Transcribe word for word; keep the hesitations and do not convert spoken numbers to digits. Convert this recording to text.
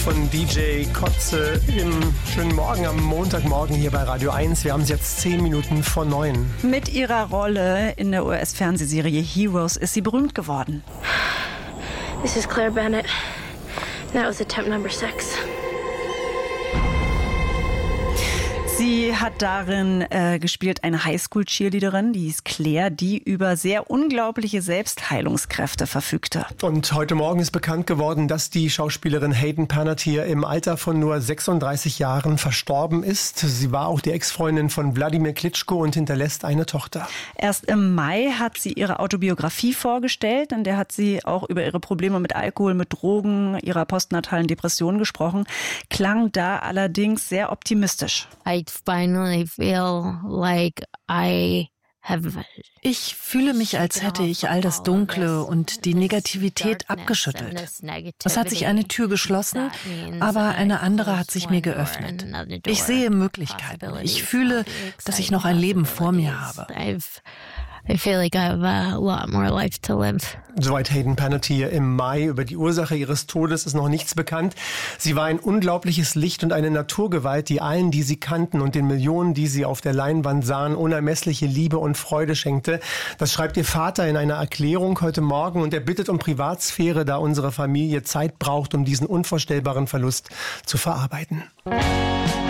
Von D J Kotze im schönen Morgen am Montagmorgen hier bei Radio eins. Wir haben es jetzt zehn Minuten vor neun. Mit ihrer Rolle in der U S-Fernsehserie Heroes ist sie berühmt geworden. This is Claire Bennett. That was attempt number six. Sie hat darin äh, gespielt eine Highschool-Cheerleaderin, die hieß Claire, die über sehr unglaubliche Selbstheilungskräfte verfügte. Und heute Morgen ist bekannt geworden, dass die Schauspielerin Hayden Panettiere im Alter von nur sechsunddreißig Jahren verstorben ist. Sie war auch die Ex-Freundin von Wladimir Klitschko und hinterlässt eine Tochter. Erst im Mai hat sie ihre Autobiografie vorgestellt, in der hat sie auch über ihre Probleme mit Alkohol, mit Drogen, ihrer postnatalen Depression gesprochen, klang da allerdings sehr optimistisch. I finally feel like I have. Ich fühle mich, als hätte ich all das Dunkle und die Negativität abgeschüttelt. Es hat sich eine Tür geschlossen, aber eine andere hat sich mir geöffnet. Ich sehe Möglichkeiten. Ich fühle, dass ich noch ein Leben vor mir habe. I feel like I have a lot more life to live. Soweit Hayden Panettiere im Mai. Über die Ursache ihres Todes ist noch nichts bekannt. Sie war ein unglaubliches Licht und eine Naturgewalt, die allen, die sie kannten und den Millionen, die sie auf der Leinwand sahen, unermessliche Liebe und Freude schenkte. Das schreibt ihr Vater in einer Erklärung heute Morgen und er bittet um Privatsphäre, da unsere Familie Zeit braucht, um diesen unvorstellbaren Verlust zu verarbeiten.